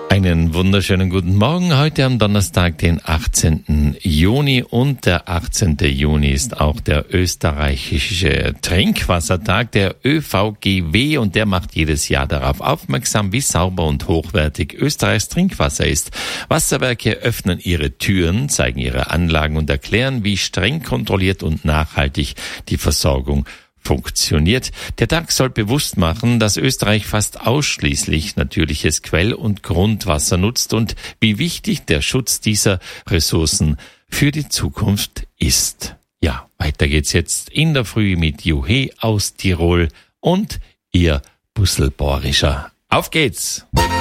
Einen wunderschönen guten Morgen. Heute am Donnerstag, den 18. Juni. Und der 18. Juni ist auch der österreichische Trinkwassertag, der ÖVGW. Und der macht jedes Jahr darauf aufmerksam, wie sauber und hochwertig Österreichs Trinkwasser ist. Wasserwerke öffnen ihre Türen, zeigen ihre Anlagen und erklären, wie streng kontrolliert und nachhaltig die Versorgung funktioniert. Der Tag soll bewusst machen, dass Österreich fast ausschließlich natürliches Quell- und Grundwasser nutzt und wie wichtig der Schutz dieser Ressourcen für die Zukunft ist. Ja, weiter geht's jetzt in der Früh mit Juhe aus Tirol und ihr Busselbohrischer. Auf geht's!